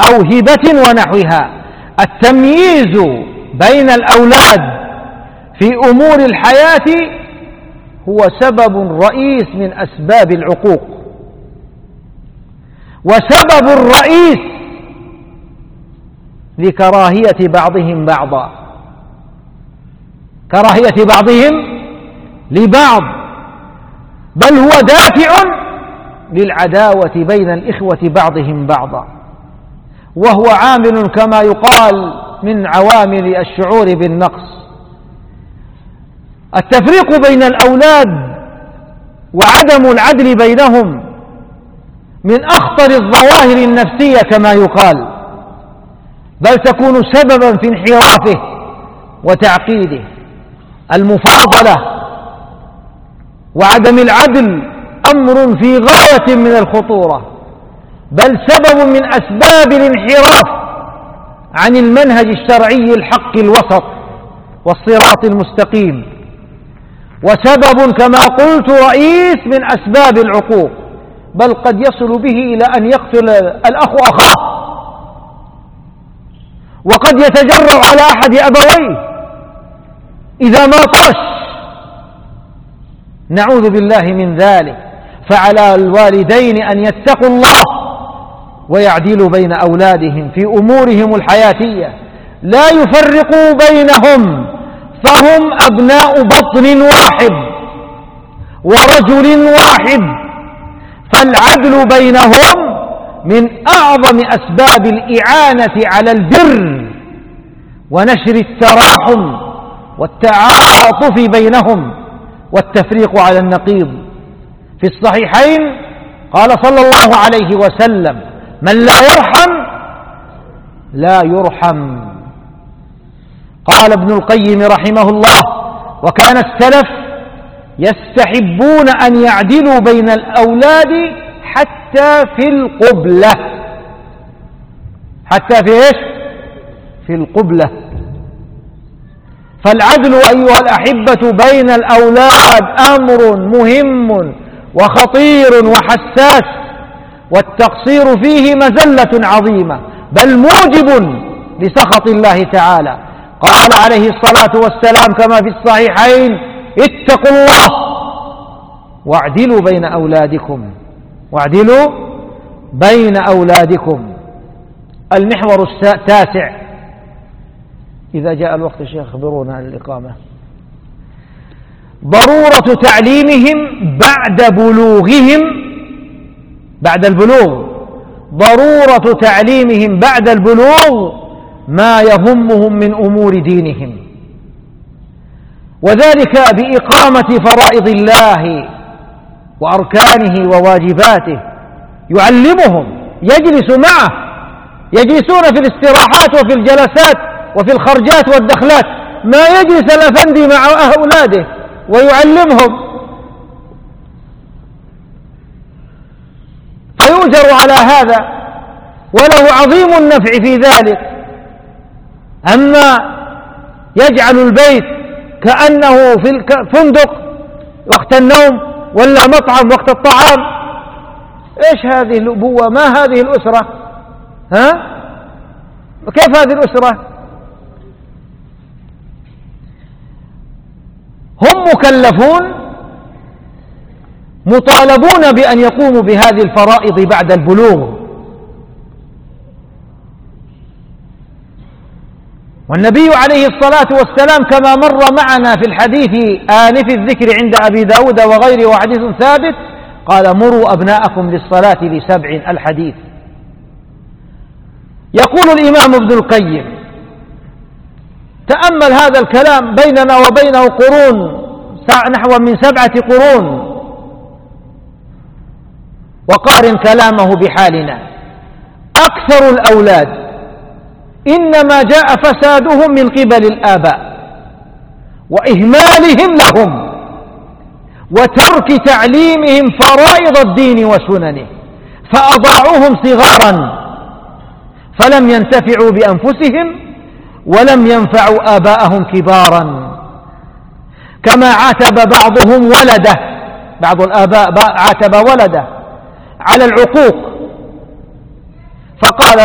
أو هبة ونحوها. التمييز بين الأولاد في أمور الحياة هو سبب رئيس من أسباب العقوق، وسبب رئيس لكراهية بعضهم بعضا، كراهية بعضهم لبعض، بل هو دافع للعداوة بين الإخوة بعضهم بعضا، وهو عامل كما يقال من عوامل الشعور بالنقص. التفريق بين الأولاد وعدم العدل بينهم من أخطر الظواهر النفسية كما يقال، بل تكون سببا في انحرافه وتعقيده. المفاضلة وعدم العدل أمر في غاية من الخطورة، بل سبب من أسباب الانحراف عن المنهج الشرعي الحق الوسط والصراط المستقيم، وسبب كما قلت رئيس من أسباب العقوق، بل قد يصل به إلى أن يقتل الأخ أخاه، وقد يتجرأ على أحد أبويه إذا ما طاش، نعوذ بالله من ذلك. فعلى الوالدين أن يتقوا الله ويعدلوا بين أولادهم في أمورهم الحياتية، لا يفرقوا بينهم، فهم أبناء بطن واحد ورجل واحد، فالعدل بينهم من أعظم أسباب الإعانة على البر ونشر التراحم والتعاطف بينهم والتفريق على النقيض. في الصحيحين قال صلى الله عليه وسلم: من لا يرحم لا يرحم. قال ابن القيم رحمه الله: وكان السلف يستحبون أن يعدلوا بين الأولاد حتى في القبلة. حتى في إيش؟ في القبلة. فالعدل أيها الأحبة بين الأولاد أمر مهم وخطير وحساس، والتقصير فيه مزلة عظيمة، بل موجب لسخط الله تعالى. قال عليه الصلاة والسلام كما في الصحيحين: اتقوا الله واعدلوا بين أولادكم، واعدلوا بين أولادكم. المحور التاسع، إذا جاء الوقت يا شيخ خبرونا عن الإقامة. ضرورة تعليمهم بعد بلوغهم، بعد البلوغ، ضرورة تعليمهم بعد البلوغ ما يهمهم من أمور دينهم، وذلك بإقامة فرائض الله وأركانه وواجباته. يعلمهم، يجلس معه، يجلسون في الاستراحات وفي الجلسات وفي الخرجات والدخلات، ما يجلس الأفندي مع أولاده ويعلمهم، فيؤجر على هذا وله عظيم النفع في ذلك. أما يجعل البيت كأنه في الفندق وقت النوم ولا مطعم وقت الطعام، إيش هذه الأبوة؟ ما هذه الأسرة؟ ها؟ كيف هذه الأسرة؟ هم مكلفون مطالبون بأن يقوموا بهذه الفرائض بعد البلوغ. والنبي عليه الصلاة والسلام كما مر معنا في الحديث آنف الذكر عند أبي داود وغيره وحديث ثابت، قال: مروا أبناءكم للصلاة ل7 الحديث. يقول الإمام ابن القيم: تأمل هذا الكلام، بيننا وبينه قرون، نحو من 7 قرون، وقارن كلامه بحالنا. أكثر الأولاد إنما جاء فسادهم من قبل الآباء وإهمالهم لهم وترك تعليمهم فرائض الدين وسننه، فأضاعوهم صغارا فلم ينتفعوا بأنفسهم ولم ينفعوا آباءهم كبارا. كما عاتب بعضهم ولده، بعض الآباء عاتب ولده على العقوق، فقال